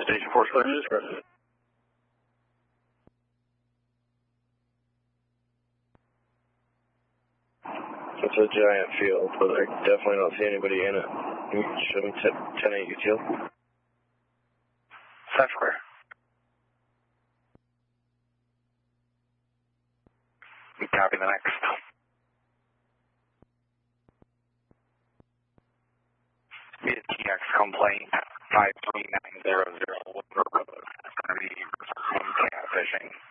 Station 4 clear. It's a giant field, but I definitely don't see anybody in it. You can show me 10-8 UTL. South square. Copy the next. TX complaint 53900 Woodward Road. It's going to be catfishing.